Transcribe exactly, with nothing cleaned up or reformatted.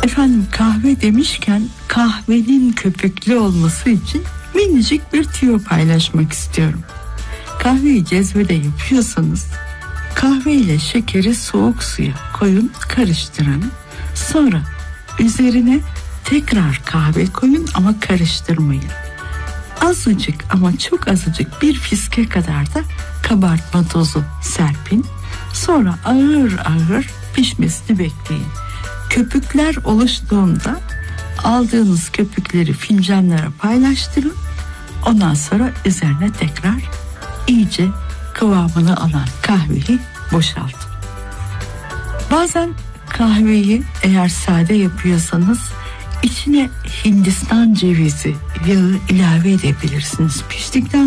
Efendim, kahve demişken kahvenin köpüklü olması için minicik bir tüyo paylaşmak istiyorum. Kahveyi cezvede yapıyorsanız kahve ile şekeri soğuk suya koyun, karıştırın. Sonra üzerine tekrar kahve koyun ama karıştırmayın. Azıcık ama çok azıcık bir fiske kadar da kabartma tozu serpin. Sonra ağır ağır pişmesini bekleyin. Köpükler oluştuğunda aldığınız köpükleri fincanlara paylaştırın. Ondan sonra üzerine tekrar iyice kıvamını alan kahveyi boşaltın. Bazen kahveyi eğer sade yapıyorsanız içine Hindistan cevizi yağı ilave edebilirsiniz. Piştikten